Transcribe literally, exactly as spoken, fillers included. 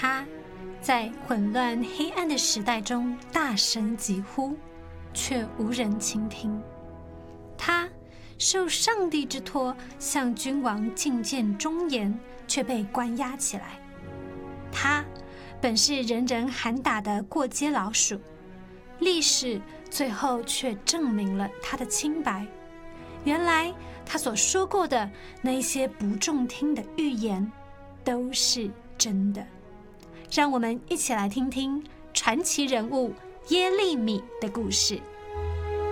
他在混乱黑暗的时代中大声疾呼，却无人倾听。他受上帝之托向君王进谏忠言，却被关押起来。他本是人人喊打的过街老鼠，历史最后却证明了他的清白。原来他所说过的那些不中听的预言都是真的。让我们一起来听听传奇人物耶利米的故事。